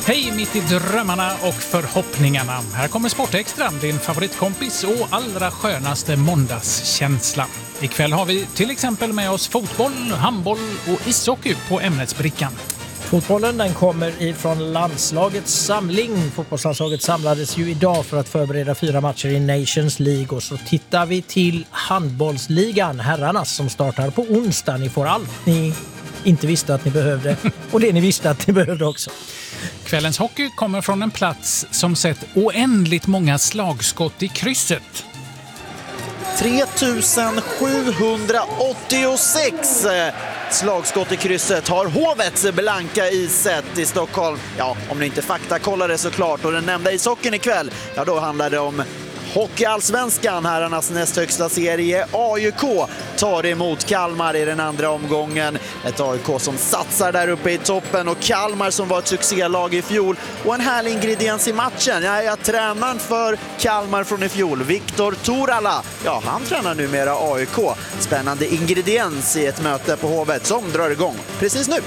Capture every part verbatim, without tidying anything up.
Hej mitt i drömmarna och förhoppningarna. Här kommer Sportextra, din favoritkompis och allra skönaste måndagskänsla. Ikväll har vi till exempel med oss fotboll, handboll och ishockey på ämnesbrickan. Fotbollen den kommer ifrån landslagets samling. Fotbollslandslaget samlades ju idag för att förbereda fyra matcher i Nations League. Och så tittar vi till handbollsligan, herrarnas, som startar på onsdag. Ni får allt ni inte visste att ni behövde och det ni visste att ni behövde också. Kvällens hockey kommer från en plats som sett oändligt många slagskott i krysset. tre tusen sjuhundraåttiosex slagskott i krysset har Hovets blanka iset i Stockholm. Ja, om ni inte faktakollar det såklart. Och den nämnda ishockeyn ikväll, ja då handlar det om Hockeyallsvenskan, herrarnas näst högsta serie. A I K tar emot Kalmar i den andra omgången. Ett A I K som satsar där uppe i toppen och Kalmar som var ett succélag i fjol. Och en härlig ingrediens i matchen. Ja, jag tränaren för Kalmar från i fjol, Viktor Torala. Ja, han tränar numera A I K. Spännande ingrediens i ett möte på Hovet som drar igång precis nu.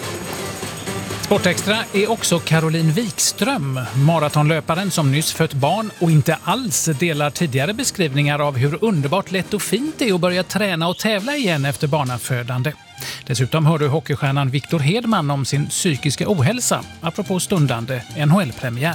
Sportextra är också Caroline Wikström, maratonlöparen som nyss fött barn och inte alls delar tidigare beskrivningar av hur underbart lätt och fint det är att börja träna och tävla igen efter barnafödande. Dessutom hör du hockeystjärnan Victor Hedman om sin psykiska ohälsa, apropå stundande N H L-premiär.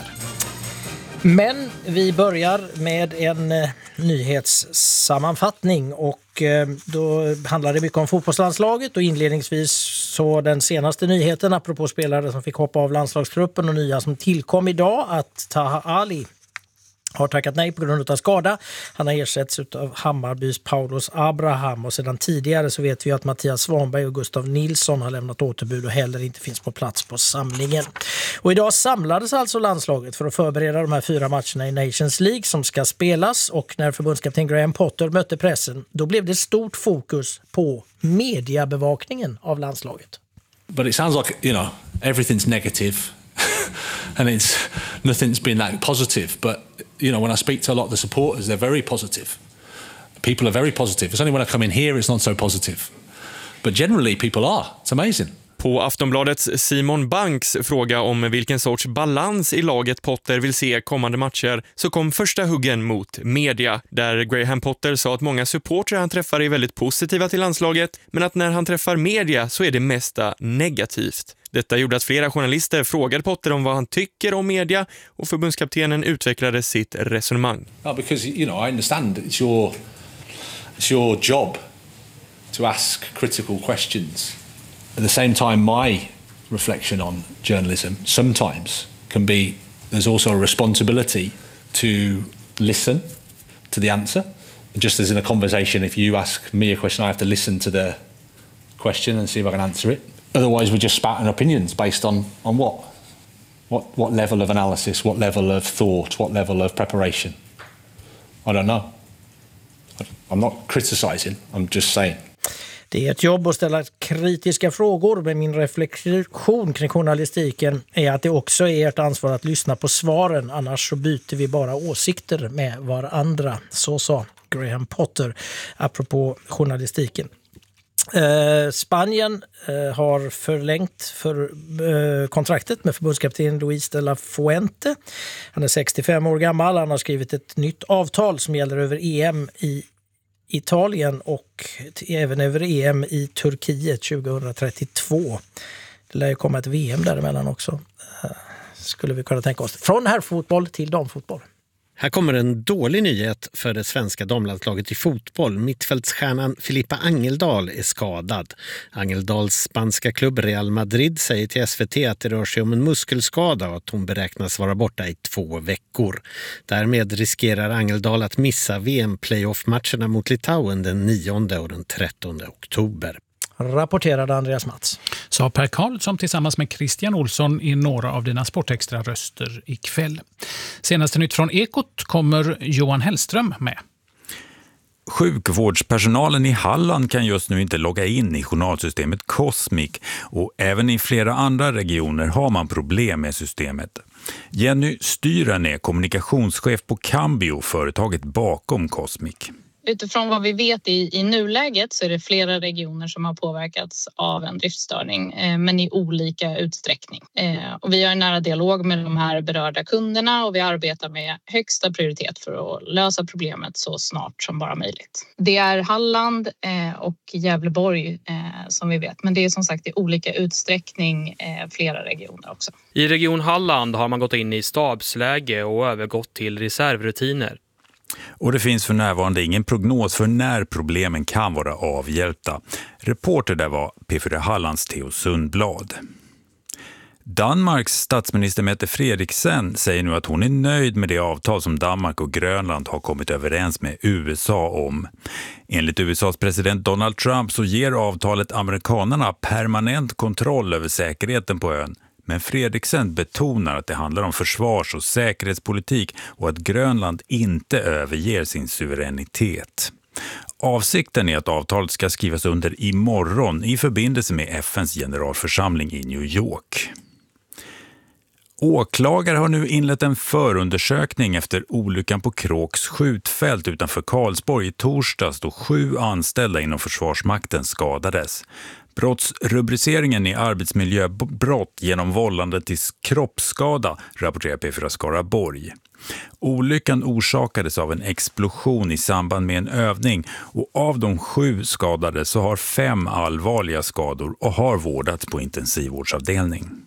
Men vi börjar med en eh, nyhetssammanfattning och eh, då handlar det mycket om fotbollslandslaget och inledningsvis så den senaste nyheten apropå spelare som fick hoppa av landslagstruppen och nya som tillkom idag att Taha Ali har tackat nej på grund av skada. Han har ersatts av Hammarbys Paulos Abraham och sedan tidigare så vet vi att Mattias Svanberg och Gustav Nilsson har lämnat återbud och heller inte finns på plats på samlingen. Och idag samlades alltså landslaget för att förbereda de här fyra matcherna i Nations League som ska spelas och när förbundskapten Graham Potter mötte pressen då blev det stort fokus på mediebevakningen av landslaget. But it sounds like, you know, everything's negative. And it's nothing's been that positive, but you know when I speak to a lot of the supporters, they're very positive. People are very positive. It's only when I come in here it's not so positive, but generally people are. It's amazing. På Aftonbladets Simon Banks fråga om vilken sorts balans i laget Potter vill se kommande matcher så kom första huggen mot media där Graham Potter sa att många supportrar han träffar är väldigt positiva till landslaget men att när han träffar media så är det mesta negativt. Detta gjorde att flera journalister frågade Potter om vad han tycker om media och förbundskaptenen utvecklade sitt resonemang. Oh, because you know I understand it's your it's your job to ask critical questions. At the same time, my reflection on journalism sometimes can be there's also a responsibility to listen to the answer. Just as in a conversation, if you ask me a question, I have to listen to the question and see if I can answer it. Otherwise, we're just spouting opinions based on, on what? What what level of analysis, what level of thought, what level of preparation? I don't know. I'm not criticizing, I'm just saying. Det är ett jobb att ställa kritiska frågor, men min reflektion kring journalistiken är att det också är ert ansvar att lyssna på svaren, annars så byter vi bara åsikter med varandra. Så sa Graham Potter apropå journalistiken. Eh, Spanien eh, har förlängt för, eh, kontraktet med förbundskapten Luis de la Fuente. Han är sextiofem år gammal, han har skrivit ett nytt avtal som gäller över E M i Italien och även över E M i Turkiet tjugohundratrettiotvå. Det lär ju komma ett V M däremellan också, skulle vi kunna tänka oss. Från herrfotboll till damfotboll. Här kommer en dålig nyhet för det svenska damlandslaget i fotboll. Mittfältsstjärnan Filippa Angeldal är skadad. Angeldals spanska klubb Real Madrid säger till S V T att det rör sig om en muskelskada och att hon beräknas vara borta i två veckor. Därmed riskerar Angeldal att missa V M-playoff-matcherna mot Litauen den nionde och den trettonde oktober. Rapporterade Andreas Mats. Sa Per Karlsson tillsammans med Christian Olsson i några av dina sportextra röster ikväll. Senaste nytt från Ekot kommer Johan Hellström med. Sjukvårdspersonalen i Halland kan just nu inte logga in i journalsystemet Cosmic och även i flera andra regioner har man problem med systemet. Jenny Styren är kommunikationschef på Cambio, företaget bakom Cosmic. Utifrån vad vi vet i, i nuläget så är det flera regioner som har påverkats av en driftstörning, eh, men i olika utsträckning. Eh, och vi har en nära dialog med de här berörda kunderna och vi arbetar med högsta prioritet för att lösa problemet så snart som bara möjligt. Det är Halland eh, och Gävleborg eh, som vi vet, men det är som sagt i olika utsträckning eh, flera regioner också. I Region Halland har man gått in i stabsläge och övergått till reservrutiner. Och det finns för närvarande ingen prognos för när problemen kan vara avhjälpta. Reporter där var P fyra Hallands Theo Sundblad. Danmarks statsminister Mette Frederiksen säger nu att hon är nöjd med det avtal som Danmark och Grönland har kommit överens med U S A om. Enligt U S A:s president Donald Trump så ger avtalet amerikanerna permanent kontroll över säkerheten på ön. Men Frederiksen betonar att det handlar om försvars- och säkerhetspolitik och att Grönland inte överger sin suveränitet. Avsikten är att avtalet ska skrivas under imorgon i förbindelse med F N:s generalförsamling i New York. Åklagare har nu inlett en förundersökning efter olyckan på Kråks skjutfält utanför Karlsborg i torsdags då sju anställda inom Försvarsmakten skadades. Brottsrubriceringen är arbetsmiljöbrott genom vållande till kroppsskada, rapporterar P fyra Skaraborg. Olyckan orsakades av en explosion i samband med en övning och av de sju skadade så har fem allvarliga skador och har vårdats på intensivvårdsavdelning.